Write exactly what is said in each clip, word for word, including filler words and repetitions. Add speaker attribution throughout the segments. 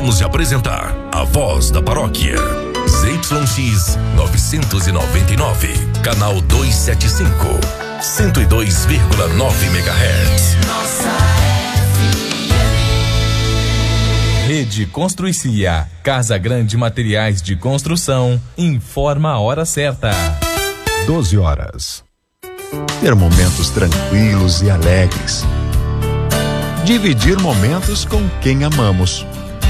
Speaker 1: Acabamos de apresentar A Voz da Paróquia. Z Y X novecentos e noventa e nove, canal duzentos e setenta e cinco, cento e dois vírgula nove megahertz.
Speaker 2: Nossa F M.
Speaker 3: Rede Construicia, Casa Grande Materiais de Construção, informa a hora certa.
Speaker 4: doze horas. Ter momentos tranquilos e alegres. Dividir momentos com quem amamos.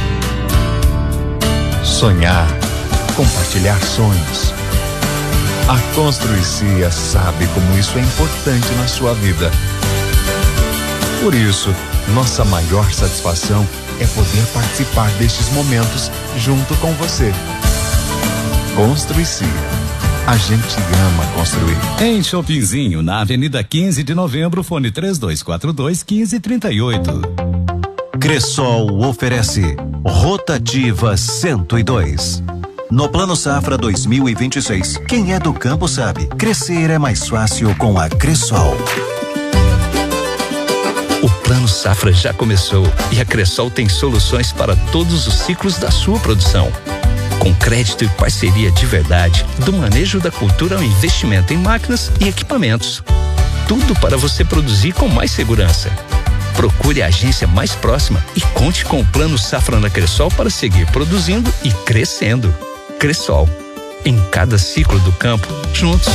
Speaker 4: Sonhar, compartilhar sonhos. A Construicia sabe como isso é importante na sua vida. Por isso, nossa maior satisfação é poder participar destes momentos junto com você. Construicia. A gente ama construir.
Speaker 5: Em Shoppingzinho, na Avenida quinze de Novembro, fone três dois quatro dois, um cinco três oito.
Speaker 6: Cressol oferece Rotativa cento e dois. No Plano Safra dois mil e vinte e seis, quem é do campo sabe, crescer é mais fácil com a Cressol.
Speaker 7: O Plano Safra já começou e a Cressol tem soluções para todos os ciclos da sua produção. Com crédito e parceria de verdade, do manejo da cultura ao investimento em máquinas e equipamentos. Tudo para você produzir com mais segurança. Procure a agência mais próxima e conte com o Plano Safra na Cressol para seguir produzindo e crescendo. Cressol, em cada ciclo do campo, juntos.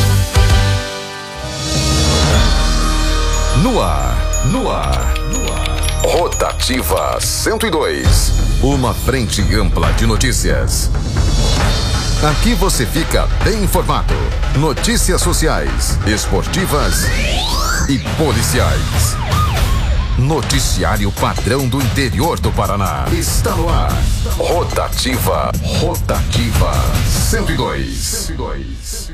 Speaker 1: No ar, no ar, no ar. Rotativa cento e dois. Uma frente ampla de notícias. Aqui você fica bem informado. Notícias sociais, esportivas e policiais. Noticiário padrão do interior do Paraná. Está no ar. Rotativa, Rotativa cento e dois. cento e dois.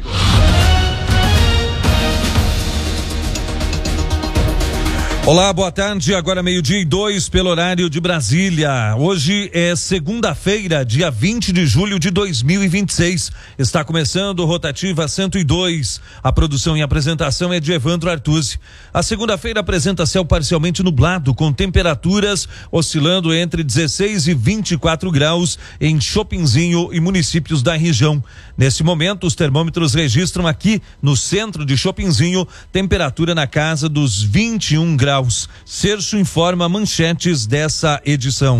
Speaker 8: Olá, boa tarde, agora meio-dia e dois pelo horário de Brasília. Hoje é segunda-feira, dia vinte de julho de dois mil e vinte e seis. Está começando Rotativa cento e dois. A produção e apresentação é de Evandro Artuzzi. A segunda-feira apresenta céu parcialmente nublado, com temperaturas oscilando entre dezesseis e vinte e quatro graus em Shoppingzinho e municípios da região. Nesse momento, os termômetros registram aqui no centro de Shoppingzinho temperatura na casa dos vinte e um graus. Cerço informa manchetes dessa edição.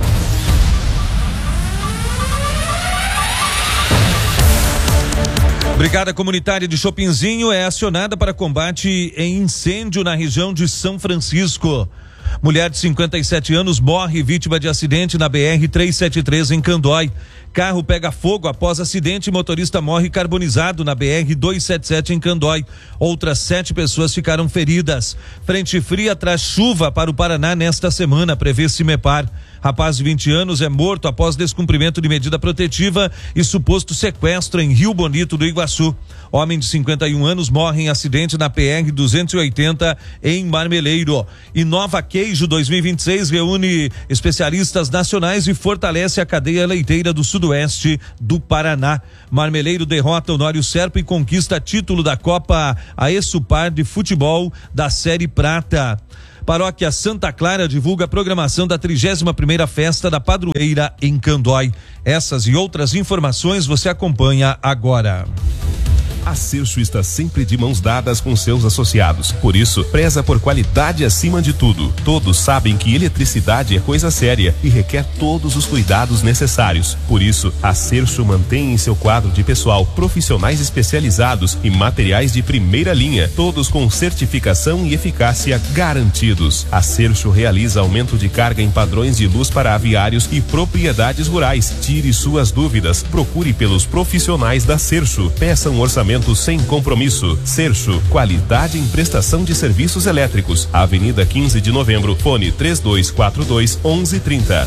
Speaker 8: Brigada Comunitária de Shoppingzinho é acionada para combate em incêndio na região de São Francisco. Mulher de cinquenta e sete anos morre vítima de acidente na B R trezentos e setenta e três em Candói. Carro pega fogo após acidente e motorista morre carbonizado na B R duzentos e setenta e sete em Candói. Outras sete pessoas ficaram feridas. Frente fria traz chuva para o Paraná nesta semana, prevê Cimepar. Rapaz de vinte anos é morto após descumprimento de medida protetiva e suposto sequestro em Rio Bonito do Iguaçu. Homem de cinquenta e um anos morre em acidente na P R duzentos e oitenta em Marmeleiro. E Nova Queijo dois mil e vinte e seis reúne especialistas nacionais e fortalece a cadeia leiteira do sudoeste do Paraná. Marmeleiro derrota o Honório Serpa e conquista título da Copa Aesupar de futebol da Série Prata. Paróquia Santa Clara divulga a programação da trigésima primeira Festa da Padroeira em Candói. Essas e outras informações você acompanha agora.
Speaker 9: A Cerço está sempre de mãos dadas com seus associados. Por isso, preza por qualidade acima de tudo. Todos sabem que eletricidade é coisa séria e requer todos os cuidados necessários. Por isso, a Cerço mantém em seu quadro de pessoal profissionais especializados e materiais de primeira linha, todos com certificação e eficácia garantidos. A Cerço realiza aumento de carga em padrões de luz para aviários e propriedades rurais. Tire suas dúvidas. Procure pelos profissionais da Cerço. Peça um orçamento sem compromisso. Cerço, qualidade em prestação de serviços elétricos. Avenida quinze de Novembro, fone três dois quatro dois, onze trinta.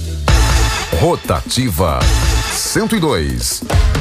Speaker 1: Rotativa cento e dois.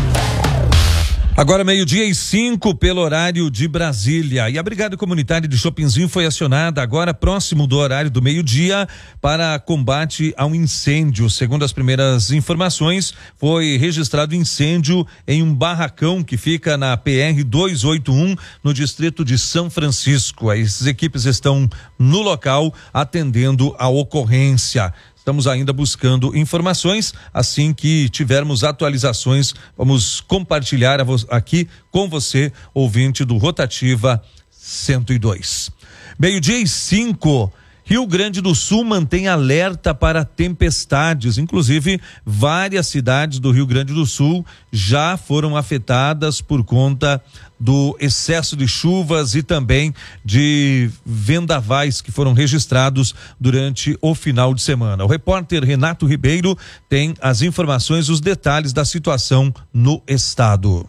Speaker 8: Agora meio-dia e cinco pelo horário de Brasília. E a Brigada Comunitária de Shoppingzinho foi acionada agora próximo do horário do meio-dia para combate a um incêndio. Segundo as primeiras informações, foi registrado incêndio em um barracão que fica na P R duzentos e oitenta e um no distrito de São Francisco. As equipes estão no local atendendo a ocorrência. Estamos ainda buscando informações. Assim que tivermos atualizações, vamos compartilhar aqui com você, ouvinte do Rotativa cento e dois. Meio-dia e cinco. Rio Grande do Sul mantém alerta para tempestades. Inclusive, várias cidades do Rio Grande do Sul já foram afetadas por conta do excesso de chuvas e também de vendavais que foram registrados durante o final de semana. O repórter Renato Ribeiro tem as informações, os detalhes da situação no estado.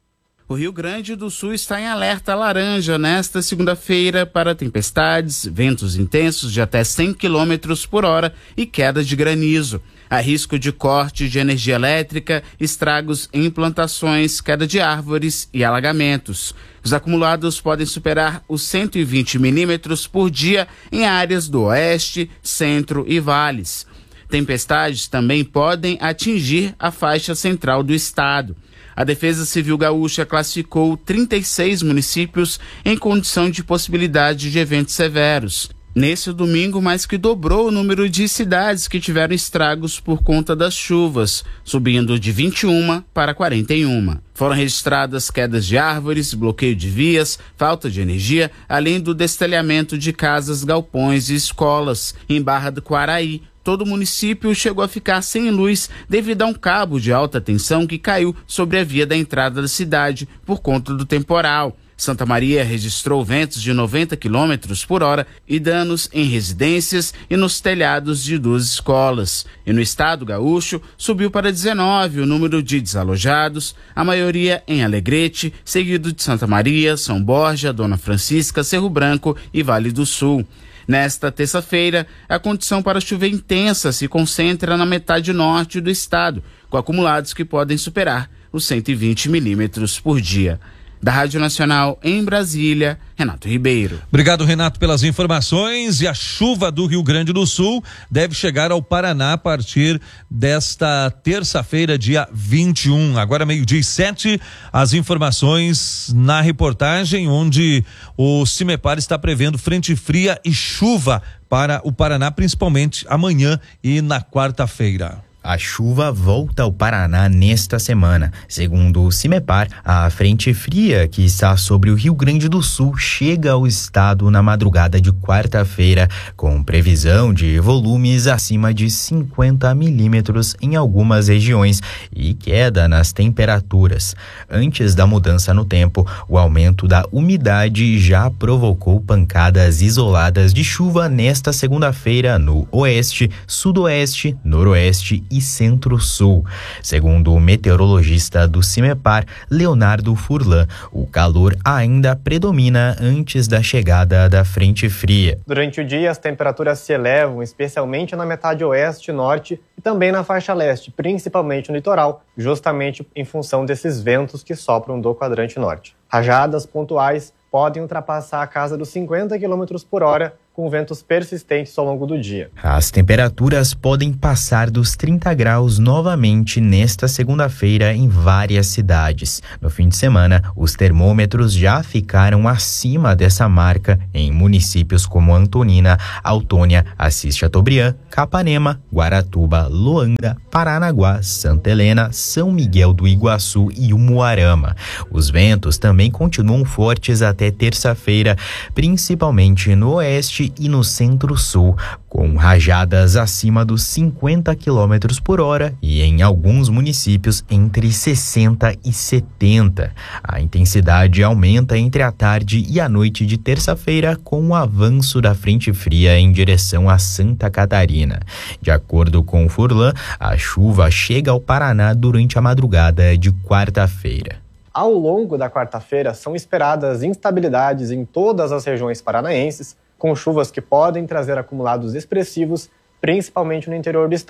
Speaker 10: O Rio Grande do Sul está em alerta laranja nesta segunda-feira para tempestades, ventos intensos de até cem quilômetros por hora e queda de granizo. Há risco de corte de energia elétrica, estragos em plantações, queda de árvores e alagamentos. Os acumulados podem superar os cento e vinte milímetros por dia em áreas do oeste, centro e vales. Tempestades também podem atingir a faixa central do estado. A Defesa Civil Gaúcha classificou trinta e seis municípios em condição de possibilidade de eventos severos. Nesse domingo, mais que dobrou o número de cidades que tiveram estragos por conta das chuvas, subindo de vinte e uma para quarenta e uma. Foram registradas quedas de árvores, bloqueio de vias, falta de energia, além do destelhamento de casas, galpões e escolas. Em Barra do Quaraí, todo o município chegou a ficar sem luz devido a um cabo de alta tensão que caiu sobre a via da entrada da cidade por conta do temporal. Santa Maria registrou ventos de noventa quilômetros por hora e danos em residências e nos telhados de duas escolas. E no estado gaúcho, subiu para dezenove o número de desalojados, a maioria em Alegrete, seguido de Santa Maria, São Borja, Dona Francisca, Cerro Branco e Vale do Sul. Nesta terça-feira, a condição para chuva intensa se concentra na metade norte do estado, com acumulados que podem superar os cento e vinte milímetros por dia. Da Rádio Nacional em Brasília, Renato Ribeiro.
Speaker 8: Obrigado, Renato, pelas informações. E a chuva do Rio Grande do Sul deve chegar ao Paraná a partir desta terça-feira, dia vinte e um. Agora, meio-dia e sete, as informações na reportagem, onde o Cimepar está prevendo frente fria e chuva para o Paraná, principalmente amanhã e na quarta-feira.
Speaker 11: A chuva volta ao Paraná nesta semana. Segundo o Cimepar, a frente fria que está sobre o Rio Grande do Sul chega ao estado na madrugada de quarta-feira, com previsão de volumes acima de cinquenta milímetros em algumas regiões e queda nas temperaturas. Antes da mudança no tempo, o aumento da umidade já provocou pancadas isoladas de chuva nesta segunda-feira no oeste, sudoeste, noroeste e e centro-sul. Segundo o meteorologista do Cimepar, Leonardo Furlan, o calor ainda predomina antes da chegada da frente fria.
Speaker 12: Durante o dia, as temperaturas se elevam, especialmente na metade oeste e norte e também na faixa leste, principalmente no litoral, justamente em função desses ventos que sopram do quadrante norte. Rajadas pontuais podem ultrapassar a casa dos cinquenta quilômetros por hora, com ventos persistentes ao longo do dia.
Speaker 11: As temperaturas podem passar dos trinta graus novamente nesta segunda-feira em várias cidades. No fim de semana, os termômetros já ficaram acima dessa marca em municípios como Antonina, Autônia, Assis Chateaubriand, Capanema, Guaratuba, Loanda, Paranaguá, Santa Helena, São Miguel do Iguaçu e Umuarama. Os ventos também continuam fortes até terça-feira, principalmente no oeste e no centro-sul, com rajadas acima dos cinquenta quilômetros por hora e em alguns municípios entre sessenta e setenta. A intensidade aumenta entre a tarde e a noite de terça-feira com o avanço da frente fria em direção a Santa Catarina. De acordo com o Furlan, a chuva chega ao Paraná durante a madrugada de quarta-feira.
Speaker 12: Ao longo da quarta-feira, são esperadas instabilidades em todas as regiões paranaenses, com chuvas que podem trazer acumulados expressivos, principalmente no interior do estado.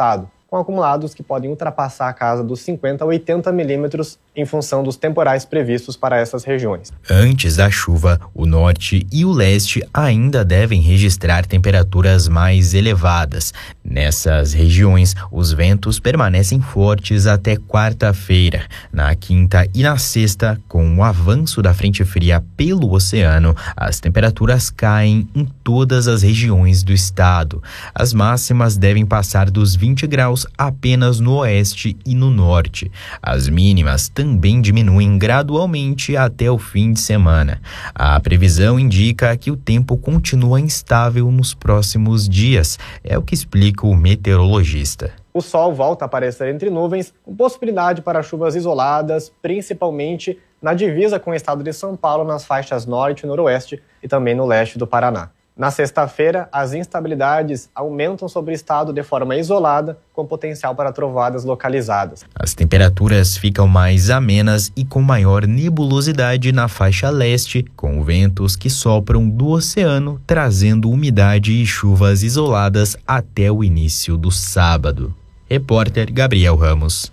Speaker 12: com acumulados que podem ultrapassar a casa dos cinquenta a oitenta milímetros em função dos temporais previstos para essas regiões.
Speaker 11: Antes da chuva, o norte e o leste ainda devem registrar temperaturas mais elevadas. Nessas regiões, os ventos permanecem fortes até quarta-feira. Na quinta e na sexta, com o avanço da frente fria pelo oceano, as temperaturas caem em todas as regiões do estado. As máximas devem passar dos vinte graus apenas no oeste e no norte. As mínimas também diminuem gradualmente até o fim de semana. A previsão indica que o tempo continua instável nos próximos dias, é o que explica o meteorologista.
Speaker 12: O sol volta a aparecer entre nuvens, com possibilidade para chuvas isoladas, principalmente na divisa com o estado de São Paulo, nas faixas norte e noroeste e também no leste do Paraná. Na sexta-feira, as instabilidades aumentam sobre o estado de forma isolada, com potencial para trovoadas localizadas.
Speaker 11: As temperaturas ficam mais amenas e com maior nebulosidade na faixa leste, com ventos que sopram do oceano, trazendo umidade e chuvas isoladas até o início do sábado. Repórter Gabriel Ramos.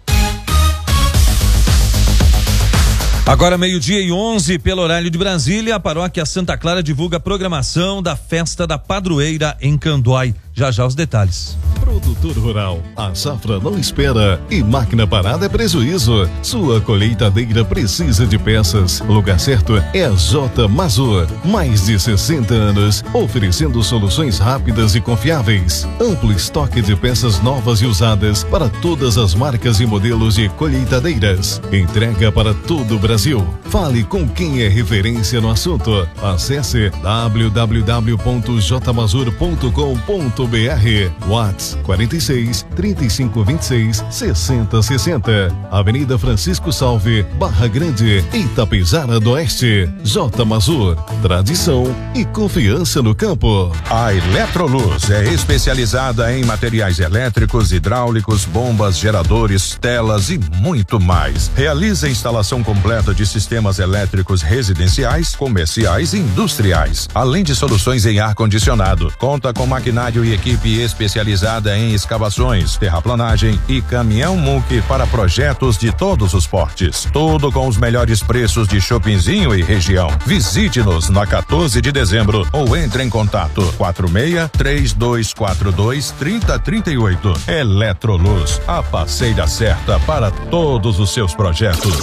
Speaker 8: Agora meio-dia e onze, pelo horário de Brasília, a Paróquia Santa Clara divulga a programação da Festa da Padroeira em Candói. Já já os detalhes.
Speaker 9: Produtor rural, a safra não espera e máquina parada é prejuízo. Sua colheitadeira precisa de peças. O lugar certo é a J Mazur. Mais de sessenta anos, oferecendo soluções rápidas e confiáveis. Amplo estoque de peças novas e usadas para todas as marcas e modelos de colheitadeiras. Entrega para todo o Brasil. Fale com quem é referência no assunto. Acesse w w w ponto j mazur ponto com ponto b r. WhatsApp quarenta e seis, trinta e cinco, vinte e seis, sessenta, sessenta. Avenida Francisco Salve, Barra Grande, Itapejara do Oeste. J Mazur, tradição e confiança no campo.
Speaker 13: A Eletroluz é especializada em materiais elétricos, hidráulicos, bombas, geradores, telas e muito mais. Realiza a instalação completa de sistemas elétricos residenciais, comerciais e industriais, além de soluções em ar-condicionado. Conta com maquinário e equipe especializada em escavações, terraplanagem e caminhão muque para projetos de todos os portes. Tudo com os melhores preços de Chopinzinho e região. Visite-nos na quatorze de dezembro ou entre em contato quatro seis, três dois quatro dois, três zero três oito. Eletroluz, a parceira certa para todos os seus projetos.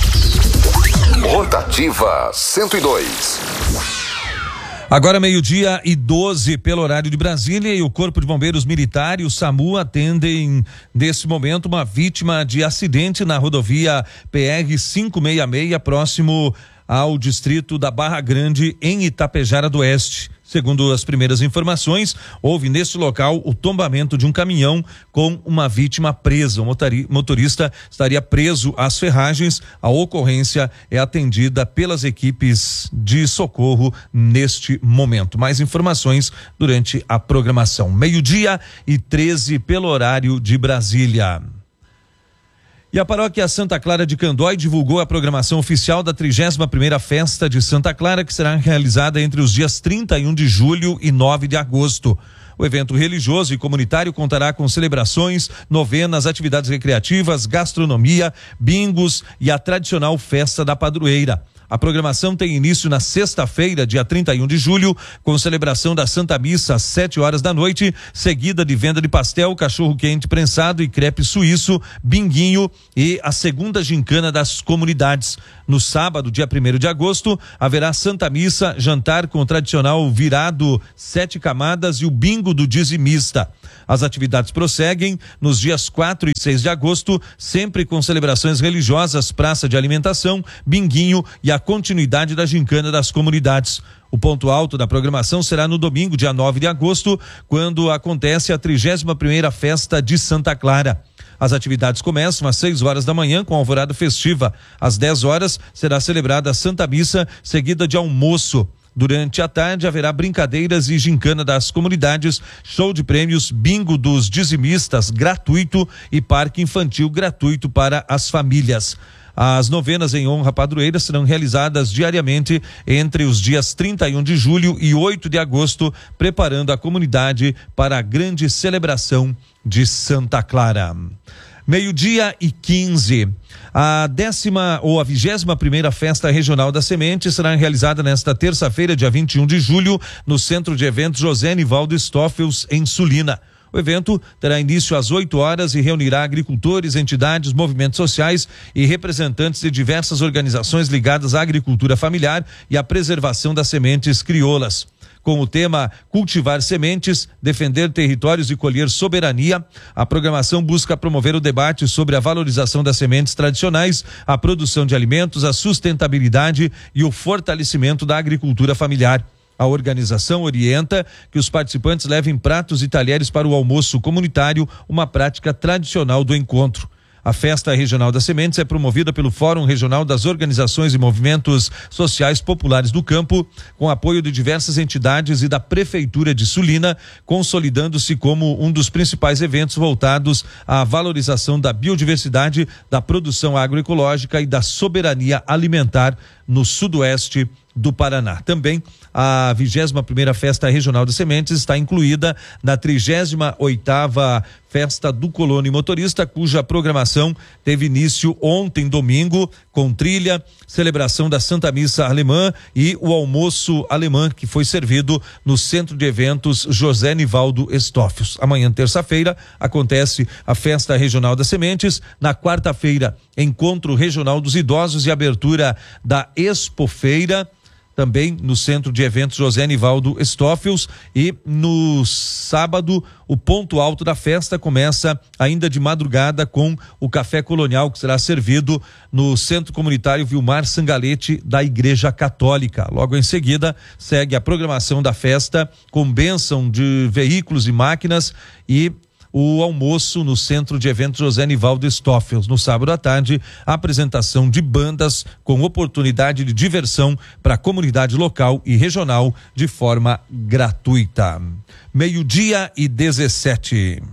Speaker 1: Rotativa cento e dois.
Speaker 8: Agora meio-dia e doze pelo horário de Brasília, e o Corpo de Bombeiros Militar e o SAMU atendem nesse momento uma vítima de acidente na rodovia P R quinhentos e sessenta e seis, próximo ao distrito da Barra Grande, em Itapejara do Oeste. Segundo as primeiras informações, houve neste local o tombamento de um caminhão com uma vítima presa. O motorista estaria preso às ferragens. A ocorrência é atendida pelas equipes de socorro neste momento. Mais informações durante a programação. Meio-dia e treze pelo horário de Brasília. E a Paróquia Santa Clara de Candói divulgou a programação oficial da trigésima primeira Festa de Santa Clara, que será realizada entre os dias trinta e um de julho e nove de agosto. O evento religioso e comunitário contará com celebrações, novenas, atividades recreativas, gastronomia, bingos e a tradicional Festa da Padroeira. A programação tem início na sexta-feira, dia trinta e um de julho, com celebração da Santa Missa às sete horas da noite, seguida de venda de pastel, cachorro-quente prensado e crepe suíço, binguinho e a segunda gincana das comunidades. No sábado, dia primeiro de agosto, haverá Santa Missa, jantar com o tradicional virado sete camadas e o bingo do dizimista. As atividades prosseguem nos dias quatro e seis de agosto, sempre com celebrações religiosas, praça de alimentação, binguinho e a continuidade da gincana das comunidades. O ponto alto da programação será no domingo, dia nove de agosto, quando acontece a trigésima primeira Festa de Santa Clara. As atividades começam às seis horas da manhã com a alvorada festiva. Às dez horas será celebrada a Santa Missa, seguida de almoço. Durante a tarde haverá brincadeiras e gincana das comunidades, show de prêmios, bingo dos dizimistas gratuito e parque infantil gratuito para as famílias. As novenas em honra à padroeira serão realizadas diariamente entre os dias trinta e um de julho e oito de agosto, preparando a comunidade para a grande celebração de Santa Clara. Meio-dia e quinze. A décima ou a vigésima primeira Festa Regional da Semente será realizada nesta terça-feira, dia vinte e um de julho, no Centro de Eventos José Nivaldo Stoffels, em Sulina. O evento terá início às oito horas e reunirá agricultores, entidades, movimentos sociais e representantes de diversas organizações ligadas à agricultura familiar e à preservação das sementes crioulas. Com o tema Cultivar Sementes, Defender Territórios e Colher Soberania, a programação busca promover o debate sobre a valorização das sementes tradicionais, a produção de alimentos, a sustentabilidade e o fortalecimento da agricultura familiar. A organização orienta que os participantes levem pratos e talheres para o almoço comunitário, uma prática tradicional do encontro. A Festa Regional das Sementes é promovida pelo Fórum Regional das Organizações e Movimentos Sociais Populares do Campo, com apoio de diversas entidades e da Prefeitura de Sulina, consolidando-se como um dos principais eventos voltados à valorização da biodiversidade, da produção agroecológica e da soberania alimentar no sudoeste do Paraná. Também a vigésima primeira Festa Regional das Sementes está incluída na trigésima oitava Festa do Colono e Motorista, cuja programação teve início ontem, domingo, com trilha, celebração da Santa Missa Alemã e o almoço alemã que foi servido no Centro de Eventos José Nivaldo Stoffels. Amanhã, terça-feira, acontece a Festa Regional das Sementes. Na quarta-feira, Encontro Regional dos Idosos e abertura da Expofeira, também no Centro de Eventos José Nivaldo Stoffels. E no sábado, o ponto alto da festa começa ainda de madrugada com o café colonial, que será servido no Centro Comunitário Vilmar Sangalete da Igreja Católica. Logo em seguida, segue a programação da festa com bênção de veículos e máquinas e o almoço no Centro de Eventos José Nivaldo Stoffels. No sábado à tarde, a apresentação de bandas com oportunidade de diversão para a comunidade local e regional de forma gratuita. Meio-dia e dezessete.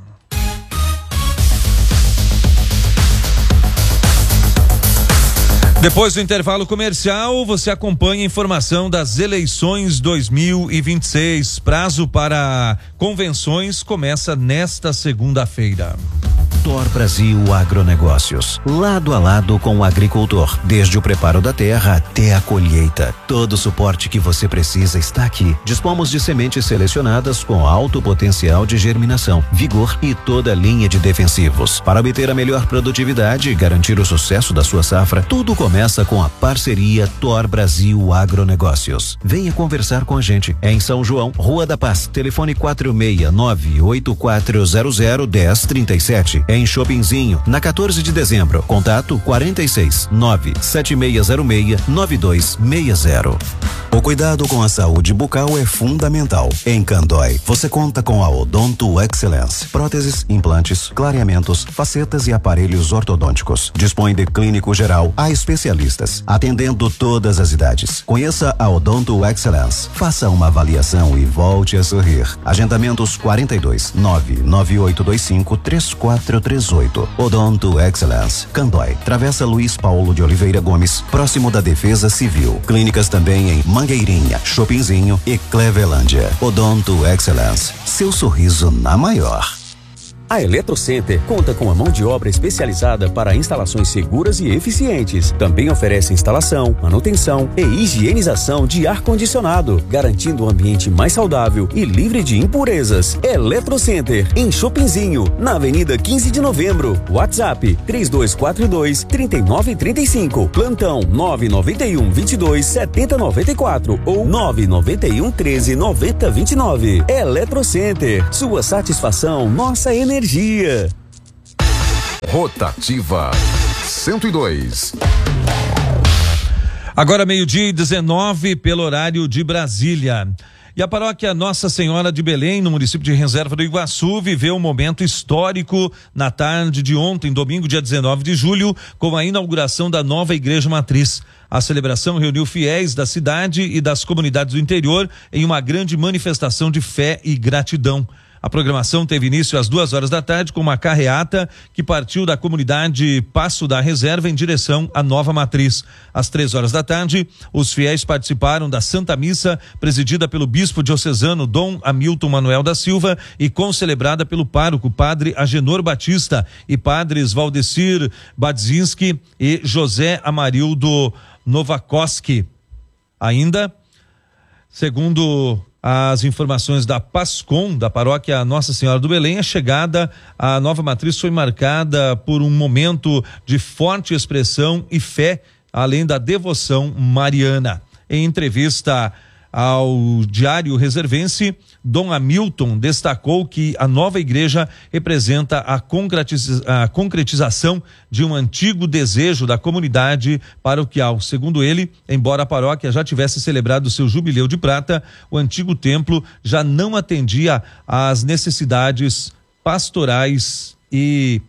Speaker 8: Depois do intervalo comercial, você acompanha a informação das eleições dois mil e vinte e seis. Prazo para convenções começa nesta segunda-feira.
Speaker 6: Thor Brasil Agronegócios, lado a lado com o agricultor, desde o preparo da terra até a colheita. Todo o suporte que você precisa está aqui. Dispomos de sementes selecionadas com alto potencial de germinação, vigor e toda a linha de defensivos. Para obter a melhor produtividade e garantir o sucesso da sua safra, tudo começa com a parceria Thor Brasil Agronegócios. Venha conversar com a gente. É em São João, Rua da Paz, telefone quatro seis nove oito quatro zero zero um zero três sete. Em Chopinzinho, na quatorze de dezembro. Contato quarenta e seis, nove sete seis zero seis, nove dois seis zero. O cuidado com a saúde bucal é fundamental. Em Candói, você conta com a Odonto Excellence. Próteses, implantes, clareamentos, facetas e aparelhos ortodônticos. Dispõe de clínico geral a especialistas, atendendo todas as idades. Conheça a Odonto Excellence. Faça uma avaliação e volte a sorrir. Agendamentos quarenta e dois, nove nove oito dois cinco, três quatro três oito. Odonto Excellence, Candói, Travessa Luiz Paulo de Oliveira Gomes, próximo da Defesa Civil. Clínicas também em Mangueirinha, Chopinzinho e Clevelândia. Odonto Excellence, seu sorriso na maior.
Speaker 14: A Eletrocenter conta com a mão de obra especializada para instalações seguras e eficientes. Também oferece instalação, manutenção e higienização de ar-condicionado, garantindo um ambiente mais saudável e livre de impurezas. Eletrocenter, em Chopinzinho, na Avenida quinze de novembro. WhatsApp três dois quatro dois, três nove três cinco. Plantão nove nove um, vinte e dois, setenta noventa e quatro ou nove nove um, treze, noventa vinte e nove. Eletrocenter, sua satisfação, nossa energia. Energia.
Speaker 1: Rotativa cento e dois.
Speaker 8: Agora meio-dia e dezenove pelo horário de Brasília. E a paróquia Nossa Senhora de Belém, no município de Reserva do Iguaçu, viveu um momento histórico na tarde de ontem, domingo, dia dezenove de julho, com a inauguração da nova igreja matriz. A celebração reuniu fiéis da cidade e das comunidades do interior em uma grande manifestação de fé e gratidão. A programação teve início às duas horas da tarde com uma carreata que partiu da comunidade Passo da Reserva em direção à Nova Matriz. Às três horas da tarde, os fiéis participaram da Santa Missa, presidida pelo bispo diocesano Dom Hamilton Manuel da Silva e concelebrada pelo pároco Padre Agenor Batista e padres Valdecir Badzinski e José Amarildo Novakoski. Ainda, segundo as informações da Pascom, da paróquia Nossa Senhora do Belém, a chegada à Nova Matriz foi marcada por um momento de forte expressão e fé, além da devoção mariana. Em entrevista ao Diário Reservense, Dom Hamilton destacou que a nova igreja representa a, concretiza- a concretização de um antigo desejo da comunidade paroquial. Segundo ele, embora a paróquia já tivesse celebrado seu jubileu de prata, o antigo templo já não atendia às necessidades pastorais e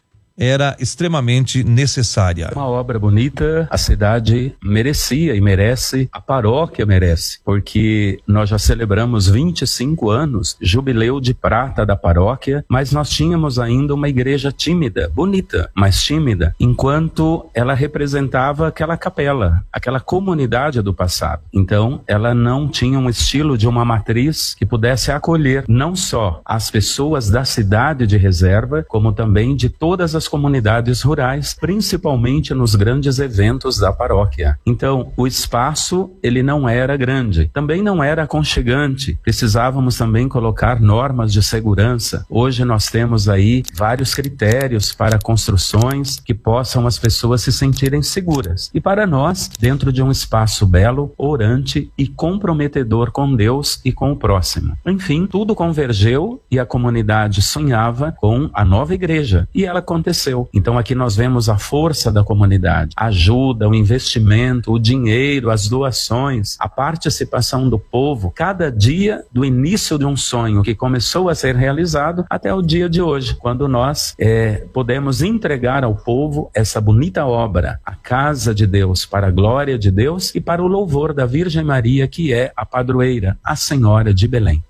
Speaker 8: era extremamente necessária.
Speaker 15: Uma obra bonita, a cidade merecia e merece, a paróquia merece, porque nós já celebramos vinte e cinco anos, jubileu de prata da paróquia, mas nós tínhamos ainda uma igreja tímida, bonita, mas tímida, enquanto ela representava aquela capela, aquela comunidade do passado. Então, ela não tinha um estilo de uma matriz que pudesse acolher não só as pessoas da cidade de Reserva, como também de todas as comunidades rurais, principalmente nos grandes eventos da paróquia. Então, o espaço, ele não era grande, também não era aconchegante, precisávamos também colocar normas de segurança. Hoje nós temos aí vários critérios para construções que possam as pessoas se sentirem seguras. E para nós, dentro de um espaço belo, orante e comprometedor com Deus e com o próximo. Enfim, tudo convergeu e a comunidade sonhava com a nova igreja. E ela aconteceu. Então aqui nós vemos a força da comunidade, a ajuda, o investimento, o dinheiro, as doações, a participação do povo, cada dia do início de um sonho que começou a ser realizado até o dia de hoje, quando nós é, podemos entregar ao povo essa bonita obra, a casa de Deus, para a glória de Deus e para o louvor da Virgem Maria, que é a padroeira, a Senhora de Belém.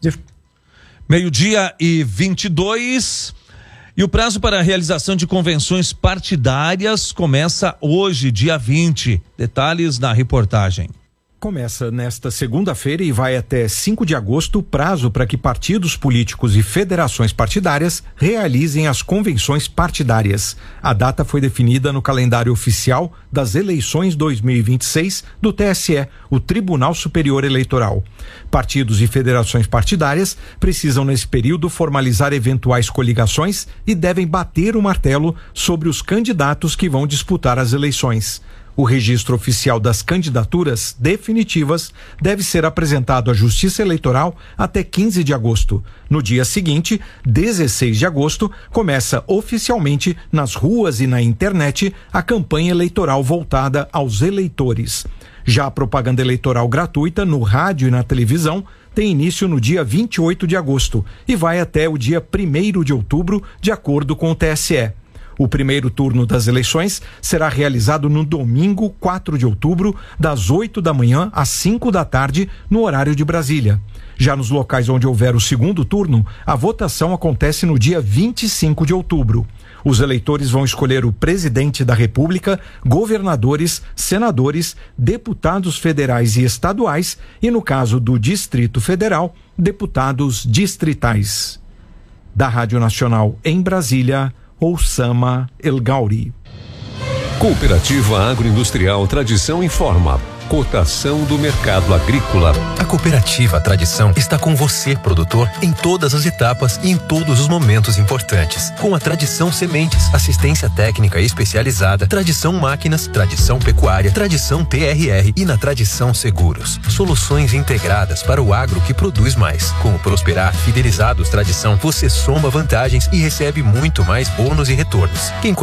Speaker 8: Meio-dia e vinte e dois. E o prazo para a realização de convenções partidárias começa hoje, dia vinte. Detalhes na reportagem.
Speaker 16: Começa nesta segunda-feira e vai até cinco de agosto o prazo para que partidos políticos e federações partidárias realizem as convenções partidárias. A data foi definida no calendário oficial das eleições dois mil e vinte e seis do T S E, o Tribunal Superior Eleitoral. Partidos e federações partidárias precisam nesse período formalizar eventuais coligações e devem bater o martelo sobre os candidatos que vão disputar as eleições. O registro oficial das candidaturas definitivas deve ser apresentado à Justiça Eleitoral até quinze de agosto. No dia seguinte, dezesseis de agosto, começa oficialmente nas ruas e na internet a campanha eleitoral voltada aos eleitores. Já a propaganda eleitoral gratuita no rádio e na televisão tem início no dia vinte e oito de agosto e vai até o dia primeiro de outubro, de acordo com o T S E. O primeiro turno das eleições será realizado no domingo, quatro de outubro, das oito da manhã às cinco da tarde, no horário de Brasília. Já nos locais onde houver o segundo turno, a votação acontece no dia vinte e cinco de outubro. Os eleitores vão escolher o presidente da República, governadores, senadores, deputados federais e estaduais e, no caso do Distrito Federal, deputados distritais. Da Rádio Nacional em Brasília, Oussama El Gauri.
Speaker 1: Cooperativa Agroindustrial Tradição informa. Cotação do mercado agrícola.
Speaker 17: A Cooperativa Tradição está com você, produtor, em todas as etapas e em todos os momentos importantes. Com a Tradição Sementes, assistência técnica especializada, Tradição Máquinas, Tradição Pecuária, Tradição T R R e na Tradição Seguros. Soluções integradas para o agro que produz mais. Com o Prosperar Fidelizados Tradição, você soma vantagens e recebe muito mais bônus e retornos. Quem